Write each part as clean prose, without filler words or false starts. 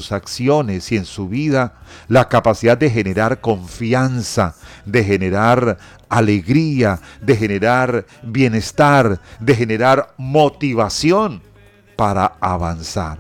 sus acciones y en su vida la capacidad de generar confianza, de generar alegría, de generar bienestar, de generar motivación para avanzar.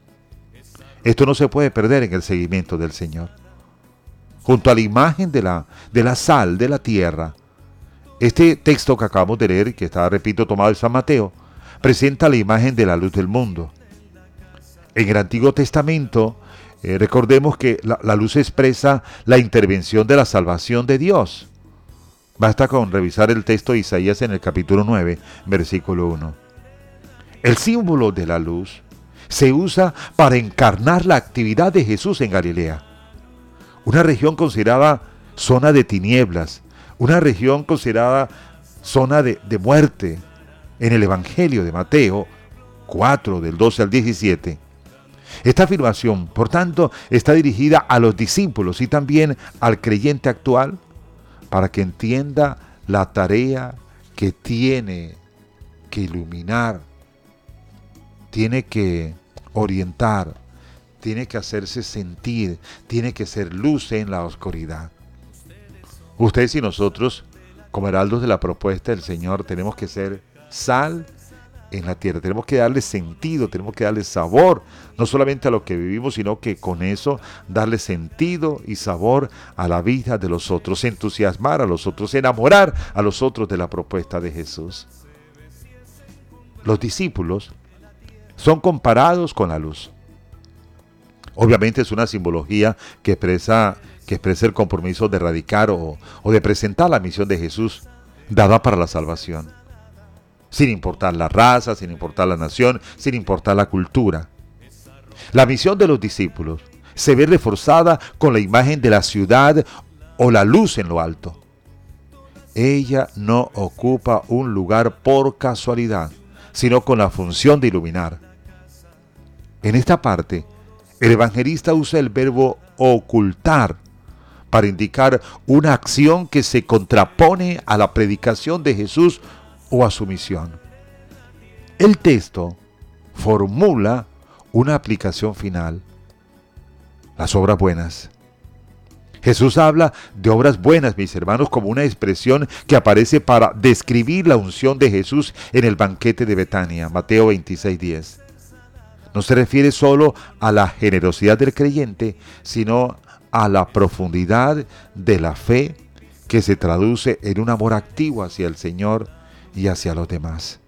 Esto no se puede perder en el seguimiento del Señor. Junto a la imagen de la sal de la tierra, este texto que acabamos de leer, que está, repito, tomado de San Mateo, presenta la imagen de la luz del mundo. En el Antiguo Testamento, recordemos que la luz expresa la intervención de la salvación de Dios. Basta con revisar el texto de Isaías en el capítulo 9, versículo 1. El símbolo de la luz se usa para encarnar la actividad de Jesús en Galilea, una región considerada zona de tinieblas, una región considerada zona de muerte. En el Evangelio de Mateo 4, del 12 al 17, esta afirmación, por tanto, está dirigida a los discípulos y también al creyente actual para que entienda la tarea que tiene que iluminar, tiene que orientar, tiene que hacerse sentir, tiene que ser luz en la oscuridad. Ustedes y nosotros, como heraldos de la propuesta del Señor, tenemos que ser sal en la tierra, tenemos que darle sentido, tenemos que darle sabor, no solamente a lo que vivimos, sino que con eso darle sentido y sabor a la vida de los otros, entusiasmar a los otros, enamorar a los otros de la propuesta de Jesús. Los discípulos son comparados con la luz. Obviamente es una simbología que expresa el compromiso de erradicar o de presentar la misión de Jesús dada para la salvación, sin importar la raza, sin importar la nación, sin importar la cultura. La misión de los discípulos se ve reforzada con la imagen de la ciudad o la luz en lo alto. Ella no ocupa un lugar por casualidad, sino con la función de iluminar. En esta parte, el evangelista usa el verbo ocultar para indicar una acción que se contrapone a la predicación de Jesús o a su misión. El texto formula una aplicación final: las obras buenas. Jesús habla de obras buenas, mis hermanos, como una expresión que aparece para describir la unción de Jesús en el banquete de Betania, Mateo 26:10. No se refiere solo a la generosidad del creyente, sino a la profundidad de la fe que se traduce en un amor activo hacia el Señor y hacia los demás.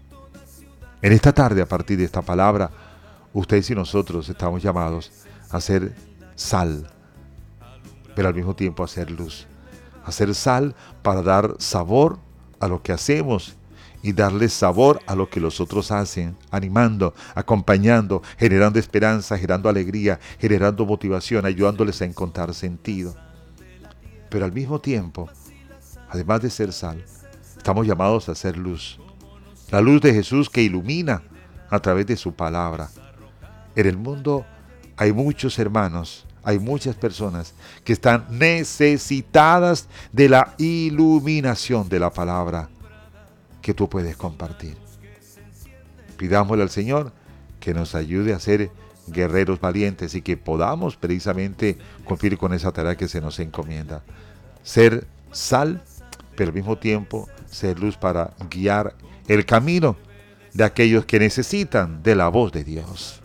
En esta tarde, a partir de esta palabra, ustedes y nosotros estamos llamados a ser sal, pero al mismo tiempo a ser luz. A ser sal para dar sabor a lo que hacemos y darle sabor a lo que los otros hacen, animando, acompañando, generando esperanza, generando alegría, generando motivación, ayudándoles a encontrar sentido. Pero al mismo tiempo, además de ser sal, estamos llamados a ser luz. La luz de Jesús que ilumina a través de su palabra. En el mundo hay muchos hermanos, hay muchas personas que están necesitadas de la iluminación de la palabra que tú puedes compartir. Pidámosle al Señor que nos ayude a ser guerreros valientes y que podamos precisamente cumplir con esa tarea que se nos encomienda. Ser sal, pero al mismo tiempo ser luz para guiar el camino de aquellos que necesitan de la voz de Dios.